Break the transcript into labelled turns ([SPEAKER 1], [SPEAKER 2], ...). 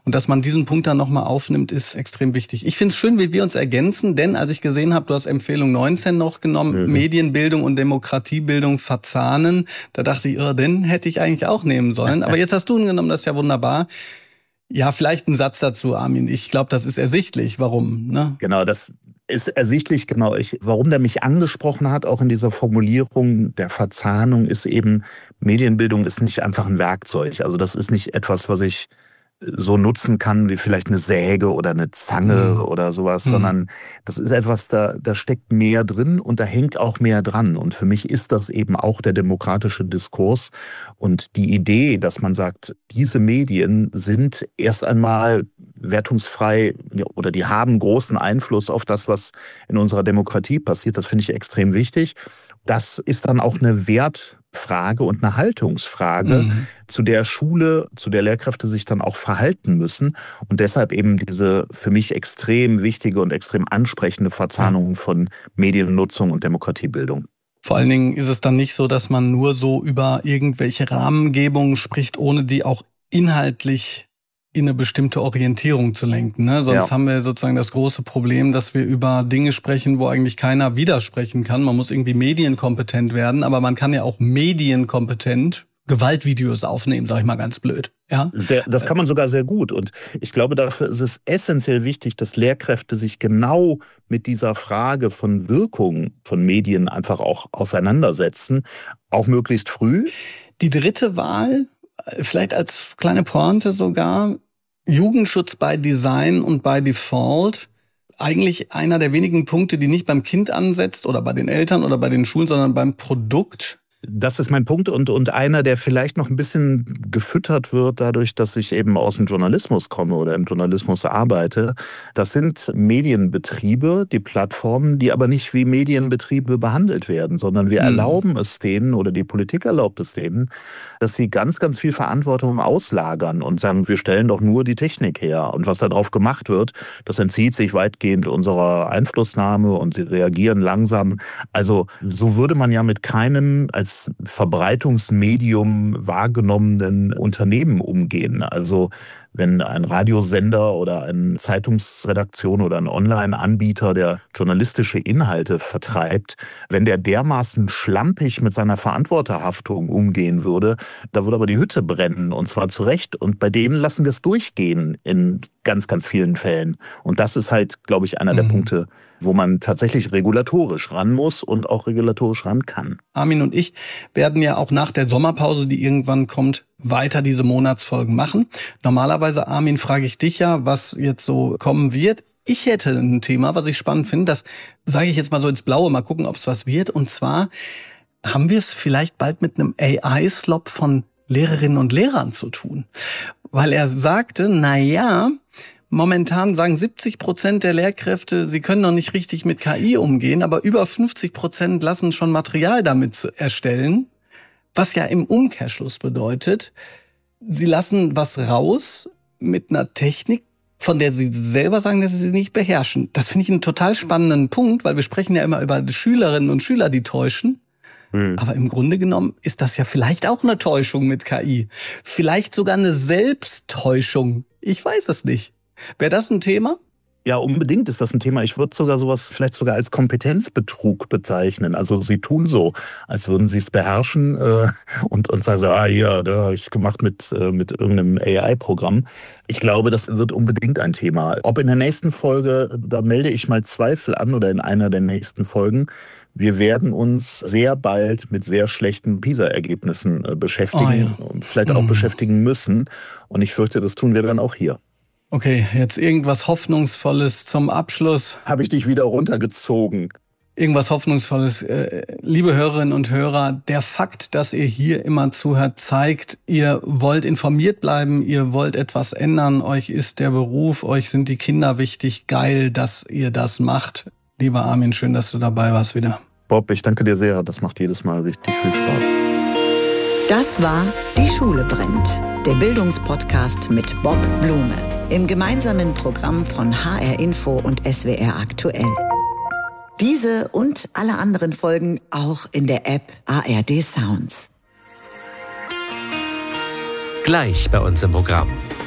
[SPEAKER 1] Und dass man diesen Punkt dann nochmal aufnimmt, ist extrem wichtig. Ich finde es schön, wie wir uns ergänzen, denn als ich gesehen habe, du hast Empfehlung 19 noch genommen, Medienbildung und Demokratiebildung verzahnen, da dachte ich, den hätte ich eigentlich auch nehmen sollen. Aber jetzt hast du ihn genommen, das ist ja wunderbar. Ja, vielleicht ein Satz dazu, Armin. Ich glaube, das ist ersichtlich. Warum? Ne?
[SPEAKER 2] Genau, das ist ersichtlich, genau. Warum der mich angesprochen hat, auch in dieser Formulierung der Verzahnung, ist eben, Medienbildung ist nicht einfach ein Werkzeug. Also das ist nicht etwas, was ich so nutzen kann wie vielleicht eine Säge oder eine Zange oder sowas, sondern das ist etwas, da steckt mehr drin und da hängt auch mehr dran. Und für mich ist das eben auch der demokratische Diskurs und die Idee, dass man sagt, diese Medien sind erst einmal wertungsfrei oder die haben großen Einfluss auf das, was in unserer Demokratie passiert. Das finde ich extrem wichtig. Das ist dann auch eine Wertfrage und eine Haltungsfrage, zu der Schule, zu der Lehrkräfte sich dann auch verhalten müssen. Und deshalb eben diese für mich extrem wichtige und extrem ansprechende Verzahnung von Mediennutzung und Demokratiebildung.
[SPEAKER 1] Vor allen Dingen ist es dann nicht so, dass man nur so über irgendwelche Rahmengebungen spricht, ohne die auch inhaltlich in eine bestimmte Orientierung zu lenken. Ne? Sonst haben wir sozusagen das große Problem, dass wir über Dinge sprechen, wo eigentlich keiner widersprechen kann. Man muss irgendwie medienkompetent werden, aber man kann ja auch medienkompetent Gewaltvideos aufnehmen, sag ich mal ganz blöd. Ja?
[SPEAKER 2] Das kann man sogar sehr gut. Und ich glaube, dafür ist es essentiell wichtig, dass Lehrkräfte sich genau mit dieser Frage von Wirkung von Medien einfach auch auseinandersetzen, auch möglichst früh.
[SPEAKER 1] Die dritte Wahl, vielleicht als kleine Pointe sogar, Jugendschutz by Design und by Default. Eigentlich einer der wenigen Punkte, die nicht beim Kind ansetzt oder bei den Eltern oder bei den Schulen, sondern beim Produkt.
[SPEAKER 2] Das ist mein Punkt und einer, der vielleicht noch ein bisschen gefüttert wird dadurch, dass ich eben aus dem Journalismus komme oder im Journalismus arbeite. Das sind Medienbetriebe, die Plattformen, die aber nicht wie Medienbetriebe behandelt werden, sondern wir erlauben es denen oder die Politik erlaubt es denen, dass sie ganz, ganz viel Verantwortung auslagern und sagen, wir stellen doch nur die Technik her. Und was da drauf gemacht wird, das entzieht sich weitgehend unserer Einflussnahme und sie reagieren langsam. Also so würde man ja mit keinem als Verbreitungsmedium wahrgenommenen Unternehmen umgehen. Also wenn ein Radiosender oder eine Zeitungsredaktion oder ein Online-Anbieter, der journalistische Inhalte vertreibt, wenn der dermaßen schlampig mit seiner Verantworterhaftung umgehen würde, da würde aber die Hütte brennen und zwar zu Recht. Und bei dem lassen wir es durchgehen in ganz, ganz vielen Fällen. Und das ist halt, glaube ich, einer der Punkte, wo man tatsächlich regulatorisch ran muss und auch regulatorisch ran kann.
[SPEAKER 1] Armin und ich werden ja auch nach der Sommerpause, die irgendwann kommt, weiter diese Monatsfolgen machen. Normalerweise, Armin, frage ich dich ja, was jetzt so kommen wird. Ich hätte ein Thema, was ich spannend finde, das sage ich jetzt mal so ins Blaue, mal gucken, ob es was wird. Und zwar haben wir es vielleicht bald mit einem AI-Slop von Lehrerinnen und Lehrern zu tun. Weil er sagte, momentan sagen 70% der Lehrkräfte, sie können noch nicht richtig mit KI umgehen, aber über 50% lassen schon Material damit erstellen. Was ja im Umkehrschluss bedeutet, sie lassen was raus mit einer Technik, von der sie selber sagen, dass sie sie nicht beherrschen. Das finde ich einen total spannenden Punkt, weil wir sprechen ja immer über Schülerinnen und Schüler, die täuschen. Aber im Grunde genommen ist das ja vielleicht auch eine Täuschung mit KI. Vielleicht sogar eine Selbsttäuschung. Ich weiß es nicht. Wäre das ein Thema?
[SPEAKER 2] Ja, unbedingt ist das ein Thema. Ich würde sowas vielleicht sogar als Kompetenzbetrug bezeichnen. Also sie tun so, als würden sie es beherrschen und sagen so, hier, da habe ich gemacht mit irgendeinem AI-Programm. Ich glaube, das wird unbedingt ein Thema. Ob in der nächsten Folge, da melde ich mal Zweifel an oder in einer der nächsten Folgen. Wir werden uns sehr bald mit sehr schlechten PISA-Ergebnissen beschäftigen und vielleicht auch beschäftigen müssen. Und ich fürchte, das tun wir dann auch hier.
[SPEAKER 1] Okay, jetzt irgendwas Hoffnungsvolles zum Abschluss.
[SPEAKER 2] Habe ich dich wieder runtergezogen?
[SPEAKER 1] Irgendwas Hoffnungsvolles. Liebe Hörerinnen und Hörer, der Fakt, dass ihr hier immer zuhört, zeigt, ihr wollt informiert bleiben, ihr wollt etwas ändern, euch ist der Beruf, euch sind die Kinder wichtig. Geil, dass ihr das macht. Lieber Armin, schön, dass du dabei warst wieder.
[SPEAKER 2] Bob, ich danke dir sehr. Das macht jedes Mal richtig viel Spaß.
[SPEAKER 3] Das war Die Schule brennt, der Bildungspodcast mit Bob Blume. Im gemeinsamen Programm von HR Info und SWR Aktuell. Diese und alle anderen Folgen auch in der App ARD Sounds.
[SPEAKER 4] Gleich bei uns im Programm.